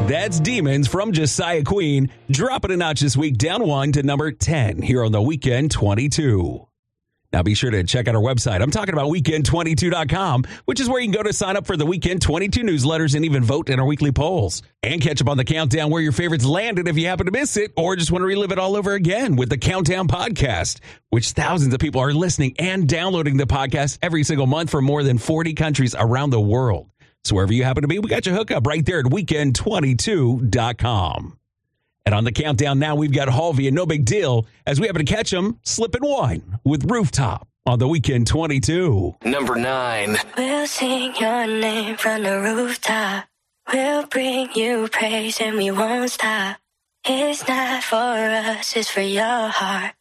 That's Demons from Josiah Queen, dropping a notch this week, down one to number 10 here on the Weekend 22. Now be sure to check out our website. I'm talking about weekend22.com, which is where you can go to sign up for the Weekend 22 newsletters and even vote in our weekly polls. And catch up on the countdown where your favorites landed if you happen to miss it, or just want to relive it all over again with the Countdown Podcast, which thousands of people are listening and downloading the podcast every single month from more than 40 countries around the world. So wherever you happen to be, we got your hookup right there at weekend22.com. And on the countdown now, we've got Halvey and No Big Deal as we happen to catch him slipping one with Rooftop on the Weekend 22. Number 9. We'll sing your name from the rooftop. We'll bring you praise and we won't stop. It's not for us, it's for your heart.